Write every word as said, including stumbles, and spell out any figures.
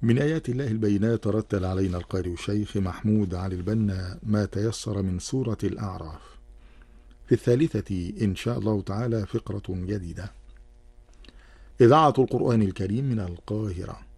من آيات الله البينات رتل علينا القارئ الشيخ محمود علي البنا ما تيسر من سورة الأعراف. في الثالثة إن شاء الله تعالى فقرة جديدة. إذاعة القرآن الكريم من القاهرة.